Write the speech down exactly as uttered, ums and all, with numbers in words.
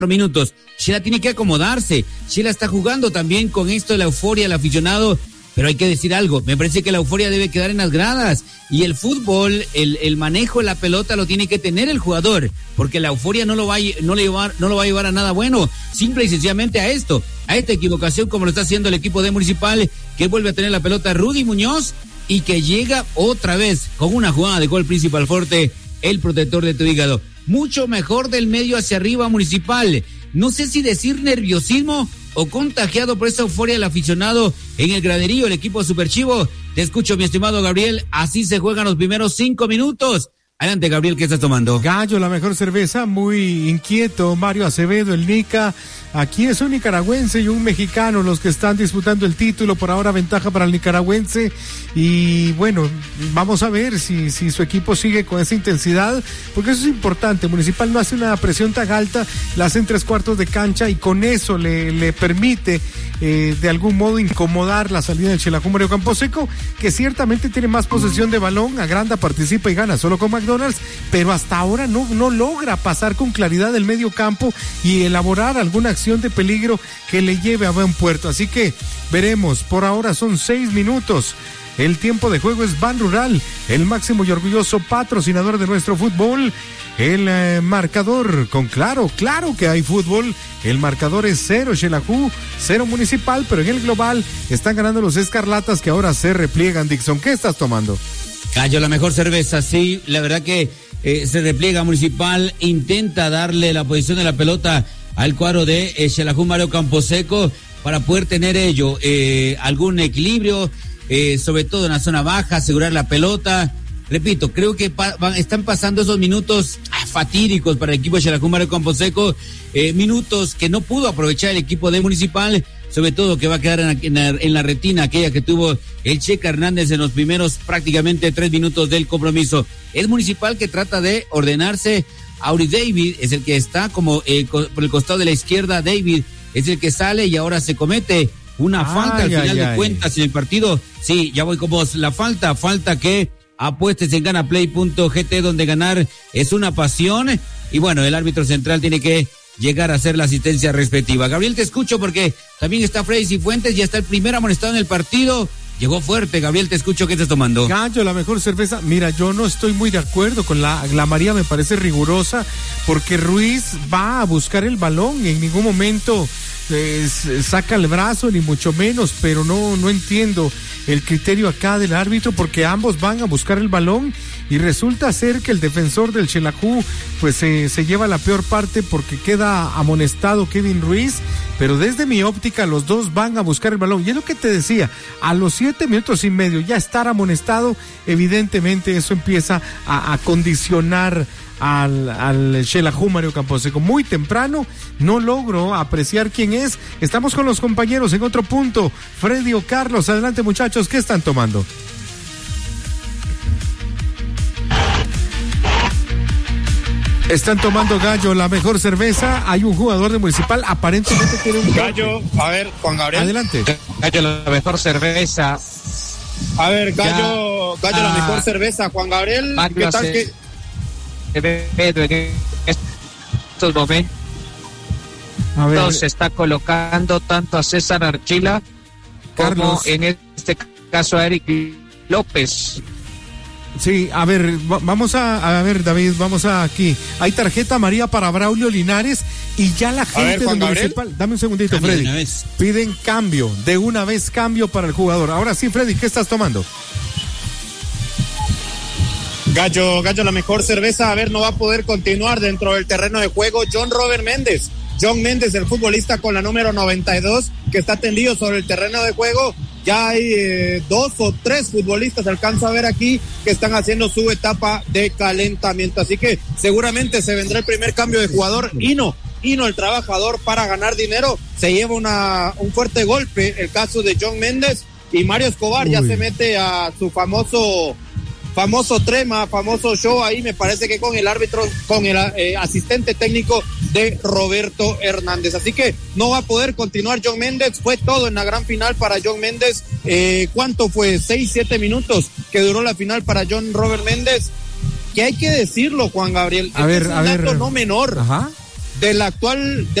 minutos. Shela tiene que acomodarse. Shela está jugando también con esto de la euforia del aficionado, pero hay que decir algo. Me parece que la euforia debe quedar en las gradas y el fútbol, el, el manejo de la pelota lo tiene que tener el jugador, porque la euforia no lo va a, no le llevar, no lo va a llevar a nada bueno, simple y sencillamente a esto, a esta equivocación como lo está haciendo el equipo de Municipal, que vuelve a tener la pelota Rudy Muñoz y que llega otra vez con una jugada de gol Principal Forte, el protector de tu hígado. Mucho mejor del medio hacia arriba Municipal. No sé si decir nerviosismo o contagiado por esa euforia del aficionado en el graderío, el equipo Super Chivo. Te escucho, mi estimado Gabriel. Así se juegan los primeros cinco minutos. Adelante, Gabriel, ¿qué estás tomando? Gallo, la mejor cerveza, muy inquieto. Mario Acevedo, el Nica. Aquí es un nicaragüense y un mexicano los que están disputando el título. Por ahora ventaja para el nicaragüense. Y bueno, vamos a ver si, si su equipo sigue con esa intensidad, porque eso es importante. Municipal no hace una presión tan alta, la hace en tres cuartos de cancha y con eso le, le permite eh, de algún modo incomodar la salida del Xelajú Mario Camposeco, que ciertamente tiene más posesión de balón, agranda, participa y gana solo con McDonald's, pero hasta ahora no, no logra pasar con claridad el medio campo y elaborar alguna acción de peligro que le lleve a buen puerto. Así que veremos. Por ahora son seis minutos. El tiempo de juego es Ban Rural, el máximo y orgulloso patrocinador de nuestro fútbol. El eh, marcador, con claro, claro que hay fútbol. El marcador es cero Xelajú, cero Municipal, pero en el global están ganando los Escarlatas, que ahora se repliegan. Dixon, ¿qué estás tomando? Gallo, la mejor cerveza, sí, la verdad que eh, se repliega Municipal, intenta darle la posición de la pelota al cuadro de eh, Xelajú Mario Camposeco para poder tener ello, eh, algún equilibrio, eh, sobre todo en la zona baja, asegurar la pelota. Repito, creo que pa- van, están pasando esos minutos ah, fatídicos para el equipo de Xelajú Mario Camposeco, eh, minutos que no pudo aprovechar el equipo de Municipal, sobre todo que va a quedar en la, en la, en la retina aquella que tuvo el Checa Hernández en los primeros prácticamente tres minutos del compromiso. Es Municipal que trata de ordenarse. Auri David es el que está como eh, co- por el costado de la izquierda. David es el que sale y ahora se comete una ay, falta al final ay, de ay. cuentas en el partido. Sí, ya voy con vos. La falta, falta que apuestes en ganaplay punto g t, donde ganar es una pasión. Y bueno, el árbitro central tiene que llegar a hacer la asistencia respectiva. Gabriel, te escucho porque también está Freddy Cifuentes, ya está el primer amonestado en el partido. Llegó fuerte. Gabriel, te escucho, ¿qué estás tomando? Gallo, la mejor cerveza. Mira, yo no estoy muy de acuerdo con la, la María, me parece rigurosa, porque Ruiz va a buscar el balón y en ningún momento eh, saca el brazo, ni mucho menos, pero no, no entiendo el criterio acá del árbitro, porque ambos van a buscar el balón y resulta ser que el defensor del Xelajú pues eh, se lleva la peor parte porque queda amonestado Kevin Ruiz, pero desde mi óptica los dos van a buscar el balón. Y es lo que te decía, a los siete minutos y medio ya estar amonestado, evidentemente eso empieza a, a condicionar al, al Xelajú Mario Camposeco. Muy temprano, no logro apreciar quién es. Estamos con los compañeros en otro punto. Freddy o Carlos, adelante muchachos, ¿qué están tomando? Están tomando, Gallo, la mejor cerveza. Hay un jugador de Municipal, aparentemente tiene un... Gallo, a ver, Juan Gabriel. Adelante. Gallo, la mejor cerveza. A ver, Gallo, ya, Gallo, ah, la mejor cerveza. Juan Gabriel, ¿qué tal que...? En estos momentos a ver, se está colocando tanto a César Archila Carlos, como en este caso a Eric López. Sí, a ver, vamos a, a ver, David, vamos a aquí. Hay tarjeta amarilla para Braulio Linares y ya la gente ver, de Municipal. Dame un segundito, cambio Freddy. Piden cambio, de una vez cambio para el jugador. Ahora sí, Freddy, ¿qué estás tomando? Gallo, Gallo, la mejor cerveza. A ver, no va a poder continuar dentro del terreno de juego John Robert Méndez. John Méndez, el futbolista con la número noventa y dos, que está tendido sobre el terreno de juego. Ya hay eh, dos o tres futbolistas, alcanzo a ver aquí, que están haciendo su etapa de calentamiento. Así que seguramente se vendrá el primer cambio de jugador. Hino, Hino, el trabajador para ganar dinero, se lleva una, un fuerte golpe, el caso de John Méndez. Y Mario Escobar Uy. ya se mete a su famoso... famoso trema, famoso show ahí, me parece que con el árbitro, con el eh, asistente técnico de Roberto Hernández. Así que no va a poder continuar John Méndez. Fue todo en la gran final para John Méndez. Eh, ¿Cuánto fue? Seis, siete minutos que duró la final para John Robert Méndez. Que hay que decirlo, Juan Gabriel. A ver, es un a dato ver. no menor. Ajá. del actual...